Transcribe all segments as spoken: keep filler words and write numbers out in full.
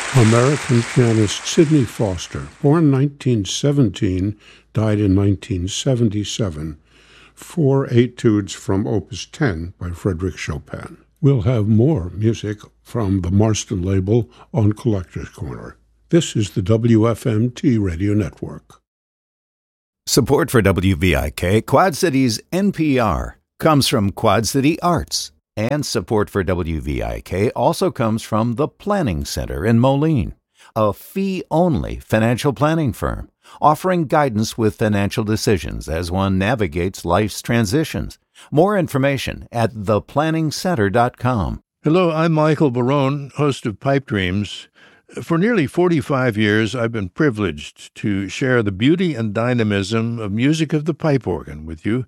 American pianist Sidney Foster, born nineteen seventeen, died in nineteen seventy-seven. Four etudes from Opus ten by Frédéric Chopin. We'll have more music from the Marston label on Collector's Corner. This is the W F M T Radio Network. Support for W V I K, Quad Cities N P R, comes from Quad City Arts. And support for W V I K also comes from the Planning Center in Moline, a fee-only financial planning firm offering guidance with financial decisions as one navigates life's transitions. More information at the planning center dot com. Hello, I'm Michael Barone, host of Pipe Dreams. For nearly forty-five years, I've been privileged to share the beauty and dynamism of music of the pipe organ with you,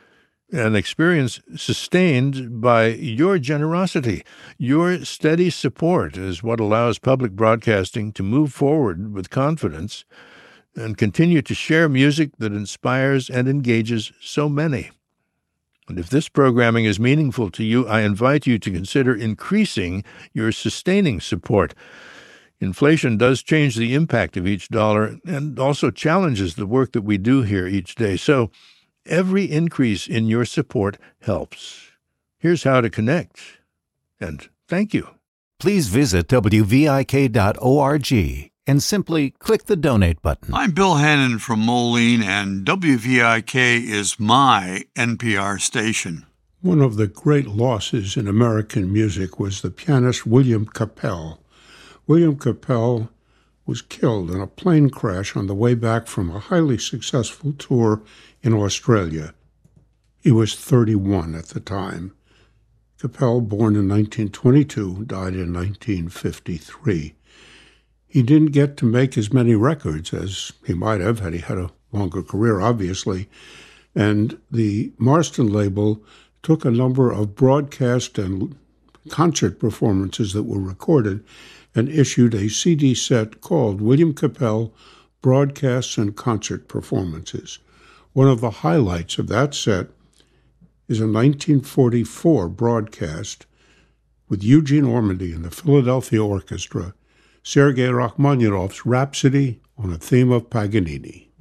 an experience sustained by your generosity. Your steady support is what allows public broadcasting to move forward with confidence and continue to share music that inspires and engages so many. And if this programming is meaningful to you, I invite you to consider increasing your sustaining support. Inflation does change the impact of each dollar and also challenges the work that we do here each day. So every increase in your support helps. Here's how to connect. And thank you. Please visit W V I K dot org and simply click the donate button. I'm Bill Hannon from Moline, and W V I K is my N P R station. One of the great losses in American music was the pianist William Capell. William Capell was killed in a plane crash on the way back from a highly successful tour in Australia. He was thirty-one at the time. Capell, born in nineteen twenty-two, died in nineteen fifty-three. He didn't get to make as many records as he might have had he had a longer career, obviously, and the Marston label took a number of broadcast and concert performances that were recorded and issued a C D set called William Capell Broadcasts and Concert Performances. One of the highlights of that set is a nineteen forty-four broadcast with Eugene Ormandy and the Philadelphia Orchestra, Sergei Rachmaninoff's Rhapsody on a theme of Paganini.